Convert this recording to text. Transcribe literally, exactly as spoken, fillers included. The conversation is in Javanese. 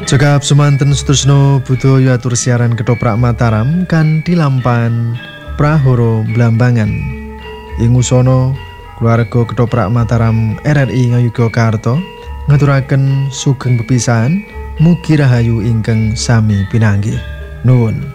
Cekap semanten Sutresno budaya atur siaran Ketoprak Mataram kanthi lampan Prahara Blambangan. Ing usana keluarga Ketoprak Mataram R R I Ngayogyakarta ngaturaken sugeng pepisahan mugi rahayu ingkang sami pinanggih. Nuwun.